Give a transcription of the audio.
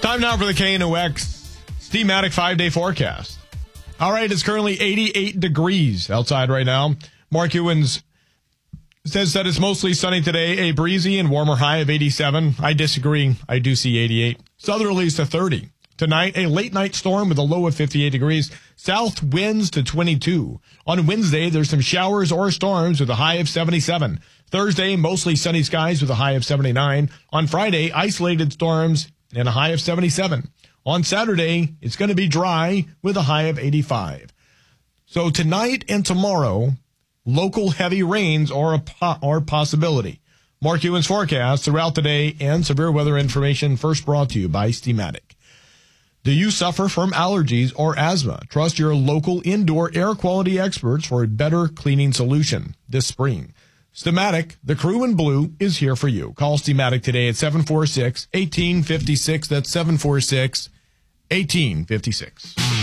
Time now for the KNOX Steamatic 5-day forecast. All right, it's currently 88 degrees outside right now. Mark Ewins says that it's mostly sunny today, a breezy and warmer high of 87. I disagree. I do see 88. Southerlies to 30. Tonight, a late night storm with a low of 58 degrees. South winds to 22. On Wednesday, there's some showers or storms with a high of 77. Thursday, mostly sunny skies with a high of 79. On Friday, isolated storms and a high of 77. On Saturday, it's going to be dry with a high of 85. So tonight and tomorrow, local heavy rains are a possibility. Mark Ewins forecast throughout the day and severe weather information first brought to you by Steamatic. Do you suffer from allergies or asthma? Trust your local indoor air quality experts for a better cleaning solution this spring. Steamatic, the crew in blue, is here for you. Call Steamatic today at 746-1856. That's 746-1856.